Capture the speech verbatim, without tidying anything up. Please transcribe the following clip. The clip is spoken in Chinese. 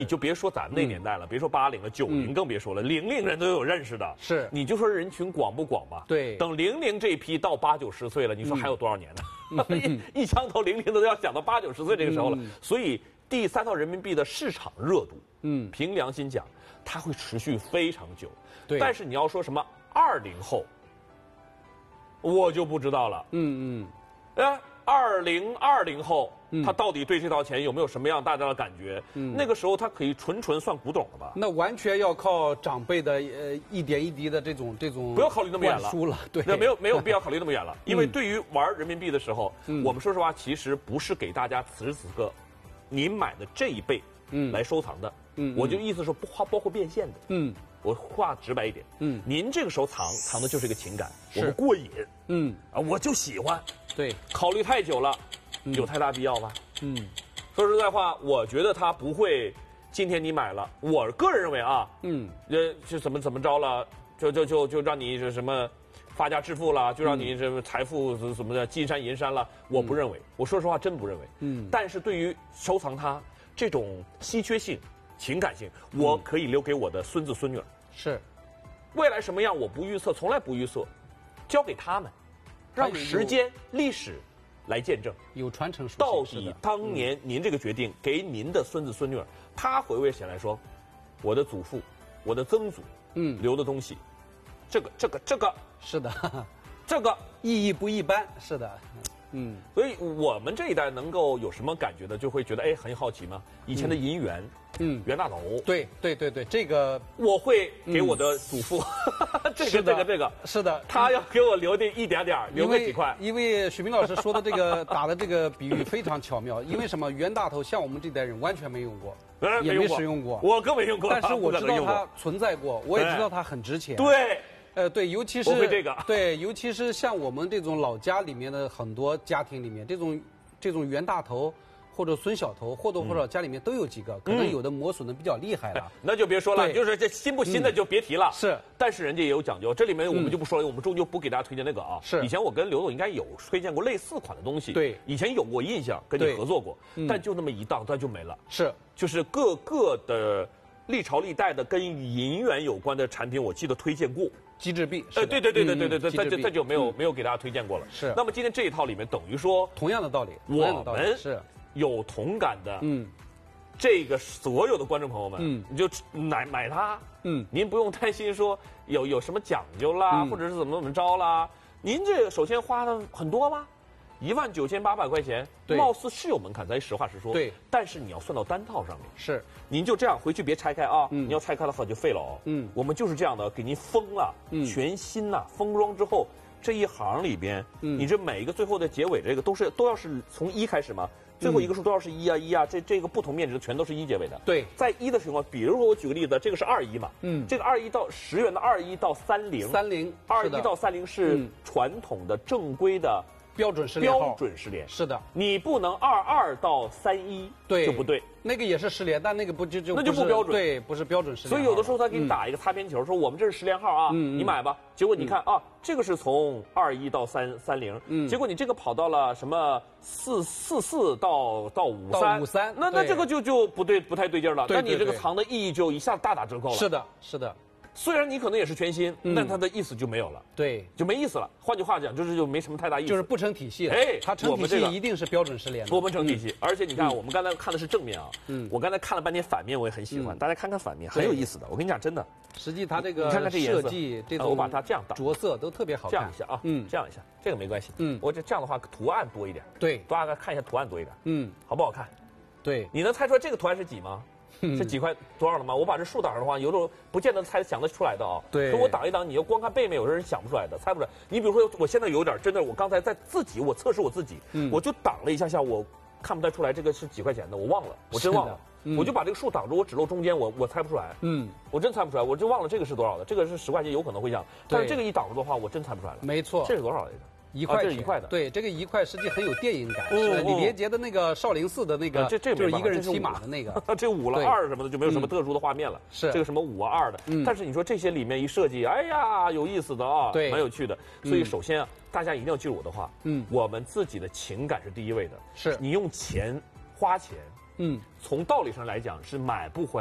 你就别说咱们那年代了，嗯、别说八零了，九零更别说了，零零人都有认识的。 是， 你就说人群广不广吧？ 对。 等零零这一批到八九十岁了，你说还有多少年呢？嗯、一枪头零零的都要想到八九十岁这个时候了。嗯、所以第三套人民币的市场热度，嗯，凭良心讲，它会持续非常久。 对。 但是你要说什么二零后，我就不知道了。 嗯嗯。哎。二零二零后，他到底对这套钱有没有什么样大家的感觉？嗯，那个时候他可以纯纯算古董了吧？ 那完全要靠长辈的呃一点一滴的这种这种不要考虑那么远了， 输了，对， 那没有没有必要考虑那么远了，因为对于玩人民币的时候，嗯、我们说实话，其实不是给大家此时此刻您买的这一辈嗯来收藏的，嗯，我就意思说不包括变现的，嗯。我话直白一点，嗯，您这个时候藏藏的就是一个情感，我们过瘾，嗯啊，我就喜欢， 对， 考虑太久了，嗯、有太大必要吗？嗯，说实在话，我觉得他不会，今天你买了，我个人认为啊，嗯，呃，就怎么怎么着了，就就就就让你是什么发家致富了，就让你什么财富什么的金山银山了，我不认为，我说实话真不认为，嗯，但是对于收藏它这种稀缺性。情感性，我可以留给我的孙子孙女儿。 是， 未来什么样我不预测，从来不预测，交给他们，让时间、历史来见证， 有传承属性。 到底当年您这个决定给您的孙子孙女儿，他回味起来说，我的祖父、我的曾祖，嗯，留的东西，这个、这个、这个， 是的， 这个意义不一般。是的。 嗯，所以我们这一代能够有什么感觉呢？就会觉得哎，很好奇吗？以前的银元，嗯，袁大头， 对对对对，这个我会给我的祖父，嗯、这个这个这个， 是的， 他要给我留的一点点，留个几块。 因为许明老师说的这个打的这个比喻非常巧妙，因为什么？袁大头像我们这代人完全没用过， 嗯、 也没使用过， 我更没用过， 但是我知道它存在过，我也知道它很值钱。 对。 呃，对，尤其是我会这个， 对，尤其是像我们这种老家里面的很多家庭里面，这种这种袁大头或者孙小头，或多或少家里面都有几个，嗯、可能有的磨损的比较厉害了。嗯、 那就别说了，就是这新不新的就别提了。 嗯、是， 但是人家也有讲究，这里面我们就不说了，嗯、我们终究不给大家推荐那个啊。 是， 以前我跟刘总应该有推荐过类似款的东西。 对， 以前有过印象，跟你合作过，嗯、但就那么一档，它就没了。 是， 就是各个的历朝历代的跟银元有关的产品，我记得推荐过。 机制币， 呃，对对对对对对对，这就这就没有没有给大家推荐过了。 是。 那么今天这一套里面，等于说同样的道理， 我们是有同感的。嗯，这个所有的观众朋友们，嗯，你就买买它，嗯，您不用担心说有有什么讲究啦，或者是怎么怎么着啦。您这个首先花的很多吗？一万九千八百块钱，貌似是有门槛，咱实话实说。 对， 但是你要算到单套上面。 是， 您就这样回去别拆开啊！嗯，你要拆开的话就废了哦。嗯，我们就是这样的，给您封了，嗯，全新呐，封装之后，这一行里边，嗯，你这每一个最后的结尾这个都是都要是从一开始嘛，最后一个数都要是一啊一啊，这这个不同面值全都是一结尾的。 对， 在一的情况，比如说我举个例子，这个是二一嘛，嗯，这个二一到十元的二一到三零， 三零， 二一到三零是传统的正规的。 标准十连， 标准十连是的， 你不能二二到三一， 对就不对。 那个也是十连，但那个不就就那就不标准， 对，不是标准十连。 所以有的时候他给你打一个擦边球，说我们这是十连号啊，你买吧。结果你看啊，这个是从二一到三三零，结果你这个跑到了什么四四四到到五三， 五三， 那那这个就就不对，不太对劲了。那你这个藏的意义就一下大打折扣了。 是的，是的。 虽然你可能也是全新，嗯、但它的意思就没有了， 对， 就没意思了。换句话讲，就是就没什么太大意思， 就是不成体系了。 哎， 它成体系一定是标准十连的， 我们成体系。嗯、而且你看，我们刚才看的是正面啊，嗯，我刚才看了半天反面，我也很喜欢。嗯、大家看看反面，很有意思的。我跟你讲，真的， 实际它这个你看看这设计，这种我把它这样打， 着色都特别好看。 这样一下啊，嗯，这样一下，这个没关系。嗯，我这这样的话，图案多一点。 对， 大家看一下图案多一点。嗯，好不好看？ 对， 你能猜出来这个图案是几吗？是几块多少的吗？我把这数挡上的话，有时候不见得猜想得出来的啊。 对， 所以我挡一挡，你要光看背面，有的人想不出来的，猜不出来。你比如说，我现在有点真的，我刚才在自己我测试我自己，嗯、我就挡了一下下，我看不太出来这个是几块钱的，我忘了，我真忘了。嗯、我就把这个数挡住，我只露中间，我我猜不出来。嗯，我真猜不出来，我就忘了这个是多少的，这个是十块钱，有可能会这样，但是这个一挡住的话，我真猜不出来了。 没错， 这是多少来着？ 一块、 啊，这是一块的， 对，这个一块实际很有电影感。是李连杰的那个少林寺的那个， 这这就是一个人骑马的那个， 这五了二什么的就没有什么特殊的画面了。 是这个什么五啊二的，但是你说这些里面一设计，哎呀，有意思的啊， 对， 蛮有趣的。所以首先啊，大家一定要记住我的话，嗯，我们自己的情感是第一位的。 是你用钱花钱嗯，从道理上来讲是买不回来。